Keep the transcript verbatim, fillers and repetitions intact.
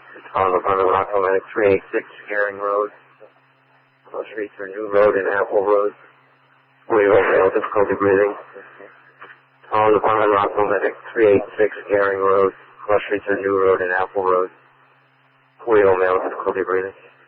On the front of Rockville Medic three eighty-six, Herring Road. Close streets are New Road and Apple Road. forty-year old male, difficulty breathing. On the front of Rockville Medic three eighty-six, Herring Road. Close streets are New Road and Apple Road. forty-year old male, difficulty breathing.